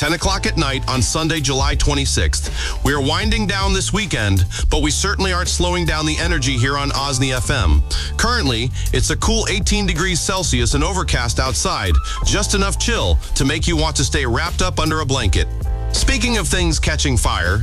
10 o'clock at night on Sunday, July 26th. We are winding down this weekend, but we certainly aren't slowing down the energy here on OSNI FM. Currently, it's a cool 18 degrees Celsius and overcast outside, just enough chill to make you want to stay wrapped up under a blanket. Speaking of things catching fire,